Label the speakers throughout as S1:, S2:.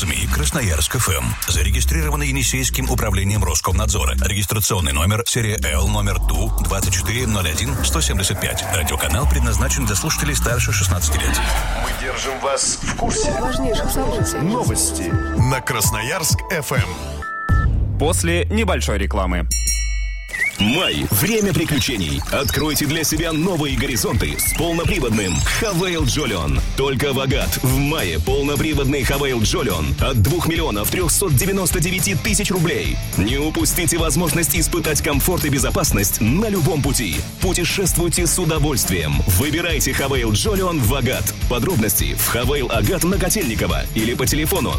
S1: СМИ Красноярск ФМ. Зарегистрировано Енисейским управлением Роскомнадзора. Регистрационный номер серия Л номер ТУ-2401-175. Радиоканал предназначен для слушателей старше 16 лет.
S2: Мы держим вас в курсе
S3: важнейших событий.
S2: Новости на Красноярск ФМ.
S4: После небольшой рекламы.
S5: Май – время приключений. Откройте для себя новые горизонты с полноприводным Хавейл Джолион. Только в Агат в мае полноприводный Хавейл Джолион от 2 миллионов 399 тысяч рублей. Не упустите возможность испытать комфорт и безопасность на любом пути. Путешествуйте с удовольствием. Выбирайте Хавейл Джолион в Агат. Подробности в Хавейл Агат на Котельниково или по телефону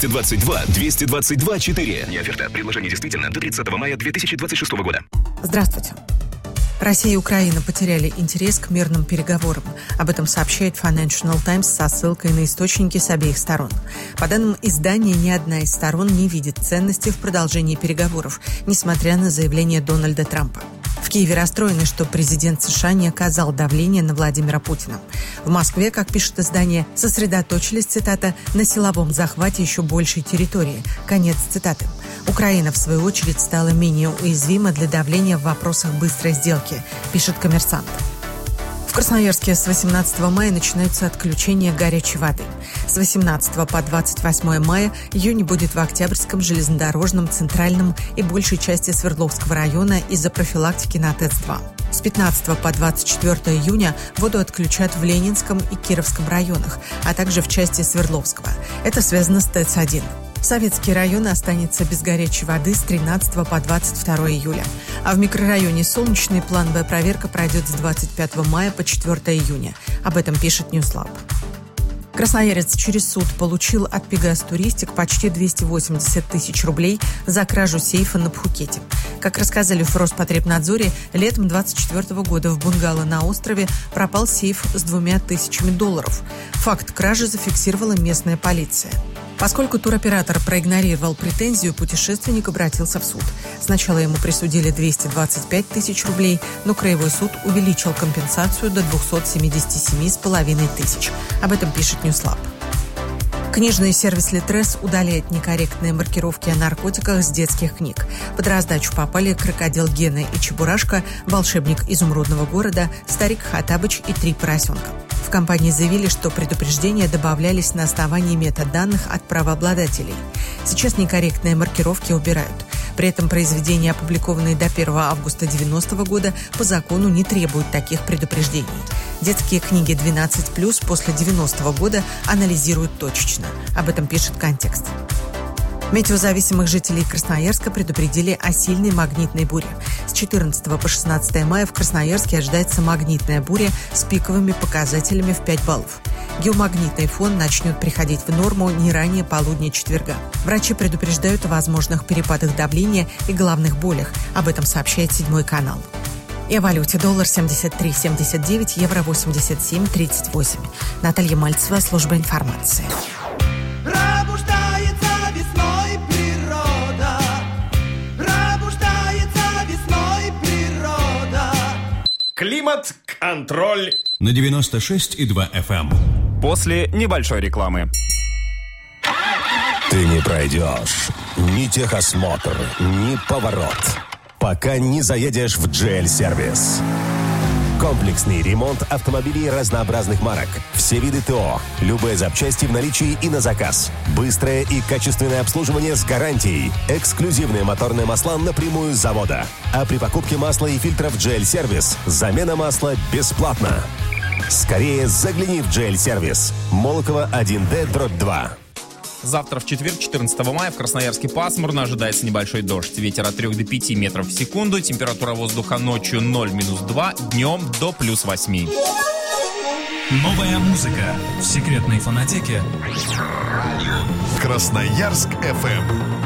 S5: 222-222-4. Не оферта. Предложение действительно до 30 мая 2026 года.
S6: Здравствуйте. Россия и Украина потеряли интерес к мирным переговорам. Об этом сообщает Financial Times со ссылкой на источники с обеих сторон. По данным издания, ни одна из сторон не видит ценности в продолжении переговоров, несмотря на заявление Дональда Трампа. В Киеве расстроены, что президент США не оказал давления на Владимира Путина. В Москве, как пишет издание, сосредоточились, цитата, «на силовом захвате еще большей территории». Конец цитаты. Украина, в свою очередь, стала менее уязвима для давления в вопросах быстрой сделки, пишет «Коммерсант». В Красноярске с 18 мая начинаются отключения горячей воды. С 18 по 28 мая ее не будет в Октябрьском, Железнодорожном, Центральном и большей части Свердловского района из-за профилактики на ТЭЦ-2. С 15 по 24 июня воду отключат в Ленинском и Кировском районах, а также в части Свердловского. Это связано с ТЭЦ-1. Советский район останется без горячей воды с 13 по 22 июля. А в микрорайоне Солнечный плановая проверка пройдет с 25 мая по 4 июня. Об этом пишет Ньюслаб. Красноярец через суд получил от Пегас Туристик почти 280 тысяч рублей за кражу сейфа на Пхукете. Как рассказали в Роспотребнадзоре, летом 2024 года в бунгало на острове пропал сейф с $2000. Факт кражи зафиксировала местная полиция. Поскольку туроператор проигнорировал претензию, путешественник обратился в суд. Сначала ему присудили 225 тысяч рублей, но краевой суд увеличил компенсацию до 277,5 тысяч. Об этом пишет Ньюслаб. Книжный сервис Литрес удаляет некорректные маркировки о наркотиках с детских книг. Под раздачу попали крокодил Гена и Чебурашка, волшебник изумрудного города, старик Хаттабыч и 3 поросенка. В компании заявили, что предупреждения добавлялись на основании метаданных от правообладателей. Сейчас некорректные маркировки убирают. При этом произведения, опубликованные до 1 августа 1990 года, по закону не требуют таких предупреждений. Детские книги 12+, после 90 года анализируют точечно. Об этом пишет «Контекст». Метеозависимых жителей Красноярска предупредили о сильной магнитной буре. С 14 по 16 мая в Красноярске ожидается магнитная буря с пиковыми показателями в 5 баллов. Геомагнитный фон начнет приходить в норму не ранее полудня четверга. Врачи предупреждают о возможных перепадах давления и головных болях. Об этом сообщает 7 канал. И о валюте. Доллар 73,79, евро 87,38. Наталья Мальцева, служба информации.
S2: Климат-контроль
S1: на 96,2 FM.
S4: После небольшой рекламы.
S5: Ты не пройдешь ни техосмотр, ни поворот, пока не заедешь в GL-сервис. Комплексный ремонт автомобилей разнообразных марок. Все виды ТО. Любые запчасти в наличии и на заказ. Быстрое и качественное обслуживание с гарантией. Эксклюзивные моторные масла напрямую с завода. А при покупке масла и фильтров GL-сервис замена масла бесплатна. Скорее загляни в GL-сервис. Молокова 1D/2.
S4: Завтра в четверг, 14 мая, в Красноярске пасмурно, ожидается небольшой дождь. Ветер от 3 до 5 метров в секунду, температура воздуха ночью 0-2, днем до +8.
S7: Новая музыка в секретной фонотеке.
S2: Красноярск ФМ.